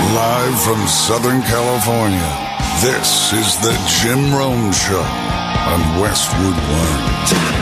Live from Southern California, this is the Jim Rome Show on Westwood One.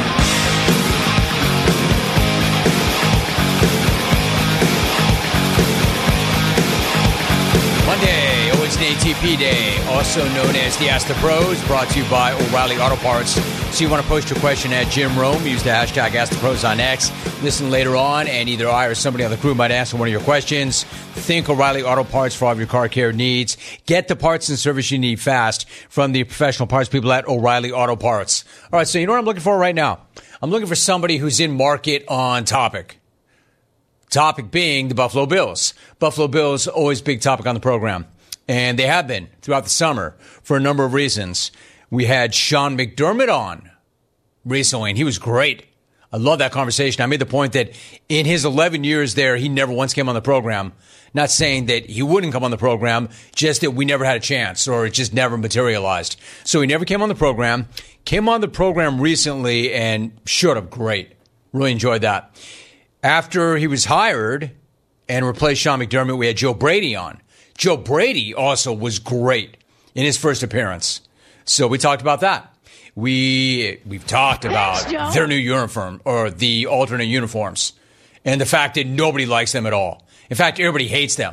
Monday, always an ATP day, also known as the Ask the Pros, brought to you by O'Reilly Auto Parts. So you want to post your question at Jim Rome, use the hashtag Ask the Pros on X. Listen later on, and either I or somebody on the crew might answer one of your questions. Think O'Reilly Auto Parts for all of your car care needs. Get the parts and service you need fast from the professional parts people at O'Reilly Auto Parts. All right, so you know what I'm looking for right now? I'm looking for somebody who's in market on topic. Topic being the Buffalo Bills. Buffalo Bills, always big topic on the program. And they have been throughout the summer for a number of reasons. We had Sean McDermott on recently, and he was great. I love that conversation. I made the point that in his 11 years there, he never once came on the program. Not saying that he wouldn't come on the program, just that we never had a chance or it just never materialized. So he never came on the program. Came on the program recently and showed up great. Really enjoyed that. After he was hired and replaced Sean McDermott, we had Joe Brady on. Joe Brady also was great in his first appearance. So we talked about that. We've talked about their new uniform or the alternate uniforms and the fact that nobody likes them at all. In fact, everybody hates them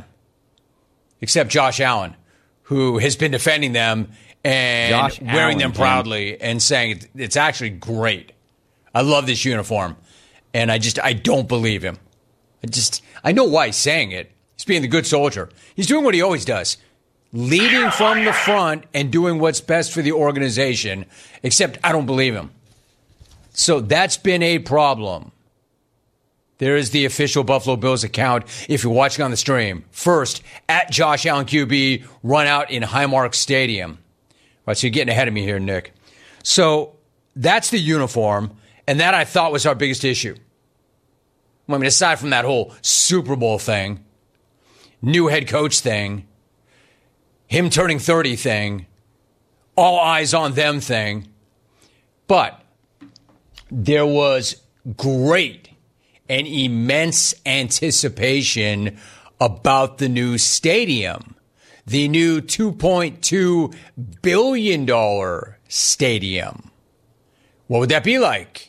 except Josh Allen, who has been defending them and wearing them proudly and saying it's actually great. I love this uniform. And I don't believe him. I know why he's saying it. He's being the good soldier. He's doing what he always does. Leading from the front and doing what's best for the organization, except I don't believe him. So that's been a problem. There is the official Buffalo Bills account if you're watching on the stream. First, at Josh Allen QB, run out in Highmark Stadium. All right, so you're getting ahead of me here, Nick. So that's the uniform, and that I thought was our biggest issue. I mean, aside from that whole Super Bowl thing, new head coach thing, him turning 30 thing, all eyes on them thing. But there was great and immense anticipation about the new stadium, the new $2.2 billion stadium. What would that be like?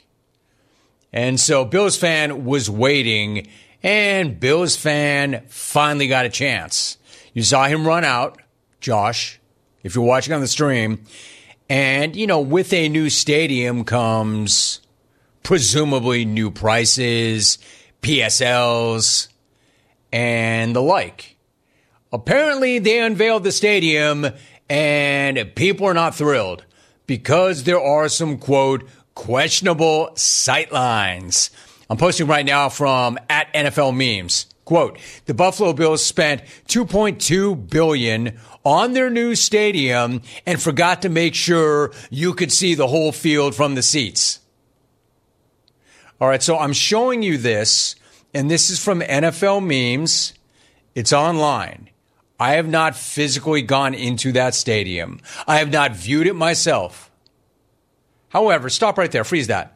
And so Bills fan was waiting, and Bills fan finally got a chance. You saw him run out, Josh, if you're watching on the stream. And, you know, with a new stadium comes presumably new prices, PSLs, and the like. Apparently, they unveiled the stadium, and people are not thrilled because there are some, quote, questionable sightlines. I'm posting right now from at NFL Memes. Quote, the Buffalo Bills spent $2.2 billion on their new stadium and forgot to make sure you could see the whole field from the seats. All right, so I'm showing you this, and this is from NFL Memes. It's online. I have not physically gone into that stadium. I have not viewed it myself. However, stop right there. Freeze that.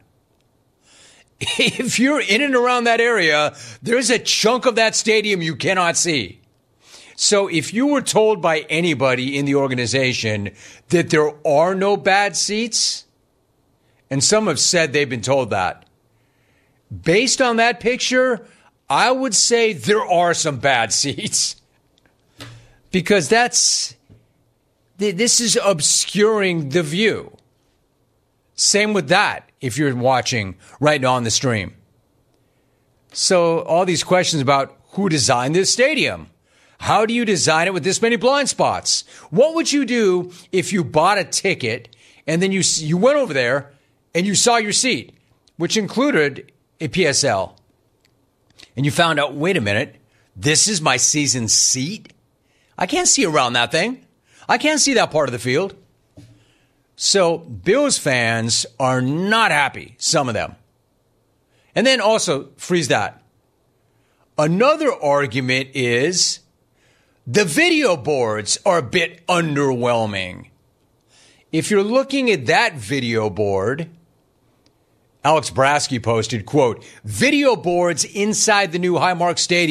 If you're in and around that area, there's a chunk of that stadium you cannot see. So if you were told by anybody in the organization that there are no bad seats, and some have said they've been told that, based on that picture, I would say there are some bad seats. Because this is obscuring the view. Same with that, if you're watching right now on the stream. So all these questions about who designed this stadium. How do you design it with this many blind spots? What would you do if you bought a ticket and then you went over there and you saw your seat, which included a PSL, and you found out, wait a minute, this is my season seat? I can't see around that thing. I can't see that part of the field. So Bills fans are not happy, some of them. And then also, freeze that. Another argument is the video boards are a bit underwhelming. If you're looking at that video board, Alex Brasky posted, quote, video boards inside the new Highmark Stadium